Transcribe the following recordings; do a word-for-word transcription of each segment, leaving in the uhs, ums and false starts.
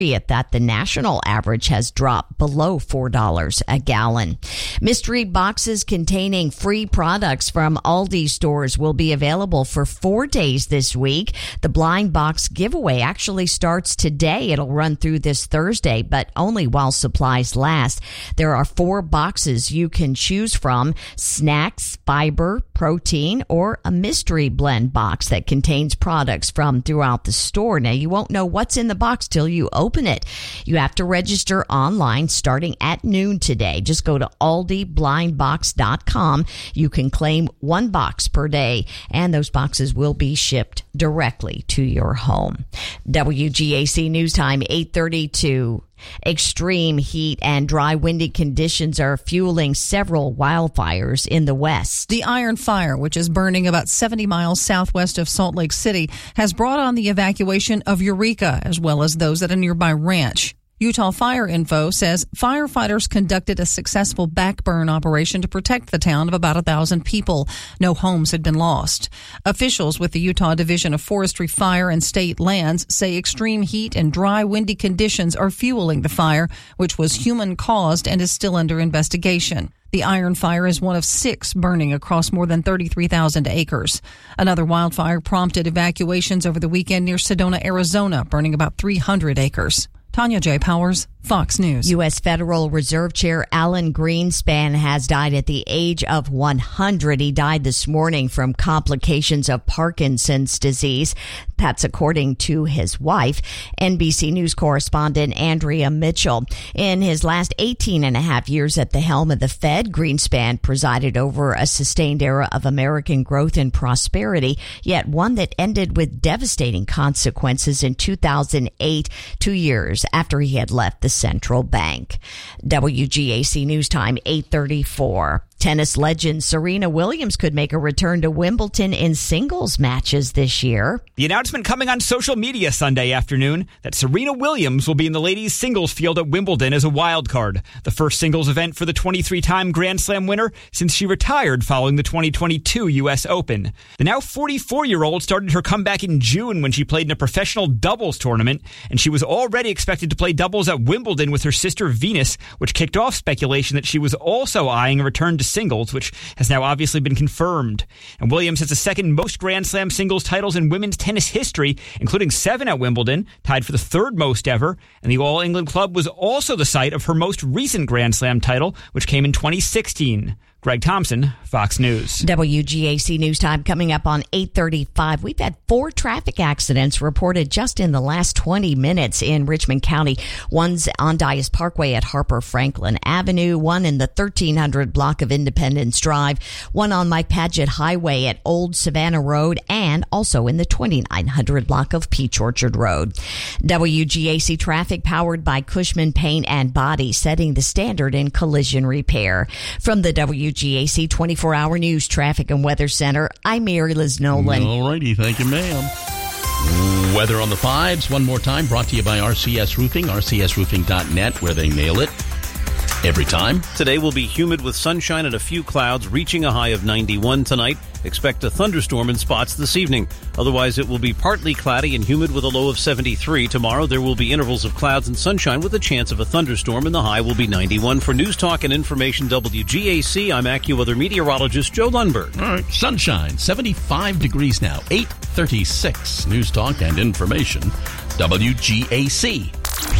that the national average has dropped below four dollars a gallon. Mystery boxes containing free products from Aldi stores will be available for four days this week. The blind box giveaway actually starts today. It'll run through this Thursday, but only while supplies last. There are four boxes you can choose from: snacks, fiber, protein, or a mystery blend box that contains products from throughout the store. Now, you won't know what's in the box till you open Open it. You have to register online starting at noon today. Just go to aldi blind box dot com. You can claim one box per day, and those boxes will be shipped directly to your home. W G A C News Time, eight thirty-two. Extreme heat and dry, windy conditions are fueling several wildfires in the west. The Iron Fire, which is burning about seventy miles southwest of Salt Lake City, has brought on the evacuation of Eureka, as well as those at a nearby ranch. Utah Fire Info says firefighters conducted a successful backburn operation to protect the town of about a thousand people. No homes had been lost. Officials with the Utah Division of Forestry, Fire, and State Lands say extreme heat and dry, windy conditions are fueling the fire, which was human-caused and is still under investigation. The Iron Fire is one of six burning across more than thirty-three thousand acres. Another wildfire prompted evacuations over the weekend near Sedona, Arizona, burning about three hundred acres. Tanya J. Powers, Fox News. U S. Federal Reserve Chair Alan Greenspan has died at the age of one hundred. He died this morning from complications of Parkinson's disease. That's according to his wife, N B C News correspondent Andrea Mitchell. In his last eighteen and a half years at the helm of the Fed, Greenspan presided over a sustained era of American growth and prosperity, yet one that ended with devastating consequences in two thousand eight, two years after he had left the central bank. W G A C News Time, eight thirty-four. Tennis legend Serena Williams could make a return to Wimbledon in singles matches this year. The announcement coming on social media Sunday afternoon that Serena Williams will be in the ladies' singles field at Wimbledon as a wild card, the first singles event for the twenty-three-time Grand Slam winner since she retired following the twenty twenty-two U S Open. The now forty-four-year-old started her comeback in June when she played in a professional doubles tournament, and she was already expected to play doubles at Wimbledon with her sister Venus, which kicked off speculation that she was also eyeing a return to singles, which has now obviously been confirmed. And Williams has the second most Grand Slam singles titles in women's tennis history, including seven at Wimbledon, tied for the third most ever. And the All England Club was also the site of her most recent Grand Slam title, which came in twenty sixteen. Greg Thompson, Fox News. W G A C News Time coming up on eight thirty-five. We've had four traffic accidents reported just in the last twenty minutes in Richmond County. One's on Dias Parkway at Harper Franklin Avenue, one in the thirteen hundred block of Independence Drive, one on Mike Padgett Highway at Old Savannah Road, and also in the twenty-nine hundred block of Peach Orchard Road. W G A C traffic powered by Cushman Paint and Body, setting the standard in collision repair. From the W G A C twenty-four hour News Traffic and Weather Center, I'm Mary Liz Nolan. All righty. Thank you, ma'am. Weather on the fives, one more time, brought to you by R C S Roofing, R C S roofing dot net, where they nail it every time. Today will be humid with sunshine and a few clouds, reaching a high of ninety-one tonight. Expect a thunderstorm in spots this evening. Otherwise, it will be partly cloudy and humid with a low of seventy-three. Tomorrow, there will be intervals of clouds and sunshine with a chance of a thunderstorm, and the high will be ninety-one. For News Talk and Information W G A C, I'm AccuWeather meteorologist Joe Lundberg. All right, sunshine, seventy-five degrees now, eight thirty-six. News Talk and Information W G A C.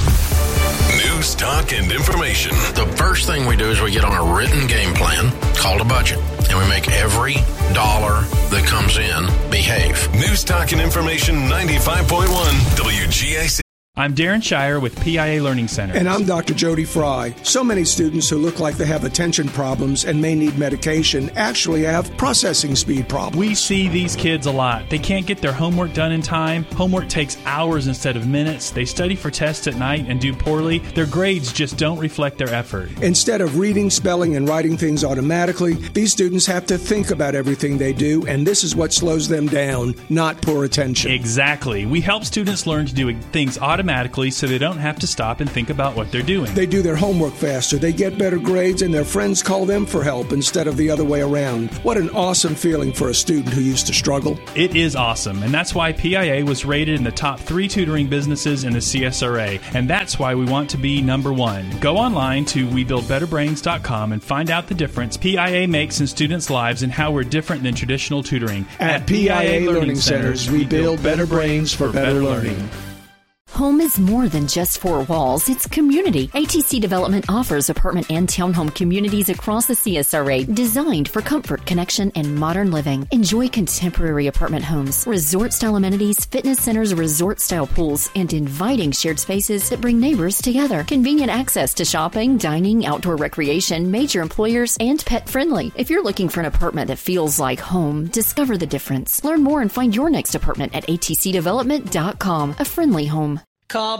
News, talk, and information. The first thing we do is we get on a written game plan called a budget, and we make every dollar that comes in behave. News, talk, and information ninety-five point one W G A C. I'm Darren Shire with P I A Learning Center. And I'm Doctor Jody Fry. So many students who look like they have attention problems and may need medication actually have processing speed problems. We see these kids a lot. They can't get their homework done in time. Homework takes hours instead of minutes. They study for tests at night and do poorly. Their grades just don't reflect their effort. Instead of reading, spelling, and writing things automatically, these students have to think about everything they do, and this is what slows them down, not poor attention. Exactly. We help students learn to do things automatically automatically so they don't have to stop and think about what they're doing. They do their homework faster, they get better grades, and their friends call them for help instead of the other way around. What an awesome feeling for a student who used to struggle. It is awesome, and that's why P I A was rated in the top three tutoring businesses in the C S R A, and that's why we want to be number one. Go online to we build better brains dot com and find out the difference P I A makes in students' lives and how we're different than traditional tutoring. At, At P I A Learning Centers, we build better brains for better learning. Home is more than just four walls, it's community. A T C Development offers apartment and townhome communities across the C S R A designed for comfort, connection, and modern living. Enjoy contemporary apartment homes, resort-style amenities, fitness centers, resort-style pools, and inviting shared spaces that bring neighbors together. Convenient access to shopping, dining, outdoor recreation, major employers, and pet-friendly. If you're looking for an apartment that feels like home, discover the difference. Learn more and find your next apartment at A T C development dot com. A friendly home. Call